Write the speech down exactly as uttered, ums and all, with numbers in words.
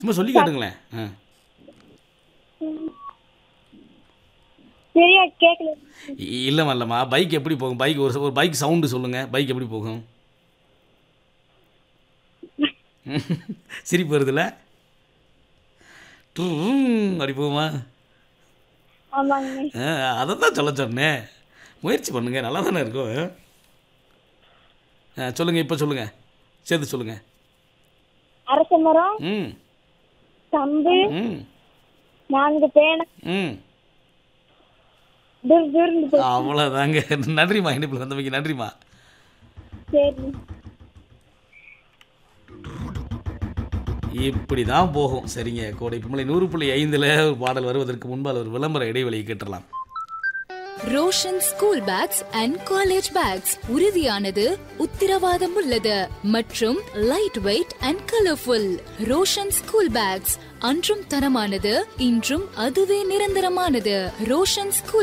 சும்மா சொல்லி காட்டுங்களேன். ஆ சரியா கேட்கல. இல்லைம்மா இல்லைம்மா, பைக் எப்படி போகும்? பைக் ஒரு ஒரு பைக் சவுண்டு சொல்லுங்கள், பைக் எப்படி போகும்? சிரிப்பு வருதுல்ல? ட்ரூம் அப்படி போகுமா? ஆமாங்க. ஆ அதை தான் சொல்ல சொன்னேன். முயற்சி பண்ணுங்கள், நல்லா தானே இருக்கும். ஆ சொல்லுங்கள், இப்போ சொல்லுங்கள், சேர்த்து சொல்லுங்கள். அரச மரம், ம் கம்பு, ம் நான்கு பேனை, ம் துர் துர்னு போச்சு. அவ்வளோதாங்க. நன்றிம்மா, இணைப்பில் வந்தமைக்கு நன்றிம்மா. சரி. இப்படி தான் போகும். சரிங்க, கோடை பண்பலை நூறு புள்ளி ஐந்தில் ஒரு பாடல் வருவதற்கு முன்பால் ஒரு விளம்பர இடைவெளியை கேட்டுடலாம். Roshan school packs and college bags உறுதியானது, உத்திரவாதம் உள்ளது மற்றும் light weight and colourful. Roshan school packs அன்றும் தரமானது, இன்றும் அதுவே நிரந்தரமானது. ரோஷன் ஸ்கூல்